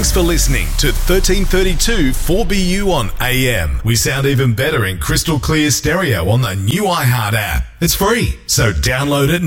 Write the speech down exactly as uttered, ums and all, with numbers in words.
Thanks for listening to thirteen thirty-two four B U on A M. We sound even better in crystal clear stereo on the new iHeart app. It's free, so download it